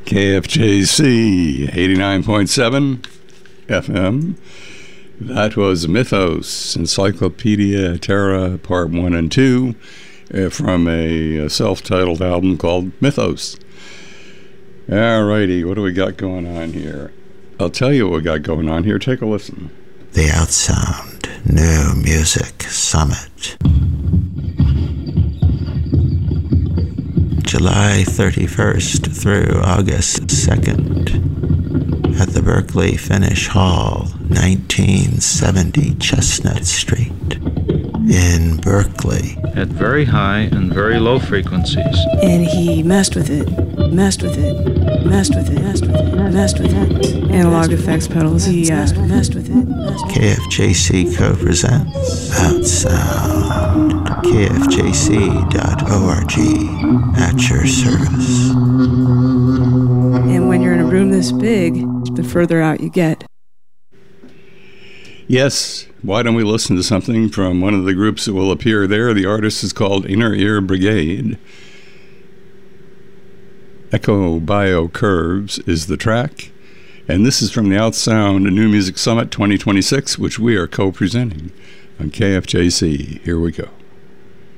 KFJC 89.7 FM. That was Mythos, Encyclopedia Terra, Part 1 and 2, from a self-titled album called Mythos. Alrighty, what do we got going on here? I'll tell you what we got going on here. Take a listen. The Outsound New Music Summit. July 31st through August 2nd at the Berkeley Finnish Hall, 1970 Chestnut Street in Berkeley. At very high and very low frequencies. And he messed with it. Analog effects pedals, he messed with it. KFJC co-presents Outsound. KFJC.org at your service. And when you're in a room this big, the further out you get. Yes, why don't we listen to something from one of the groups that will appear there? The artist is called Inner Ear Brigade. Echo Bio Curves is the track. And this is from the Outsound New Music Summit 2026, which we are co-presenting on KFJC. Here we go.